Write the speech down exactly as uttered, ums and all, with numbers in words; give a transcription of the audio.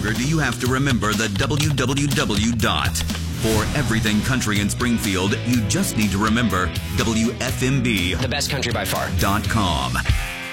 longer do you have to remember the W W W dot. For everything country in Springfield, you just need to remember W F M B. The best country by far. Dot com.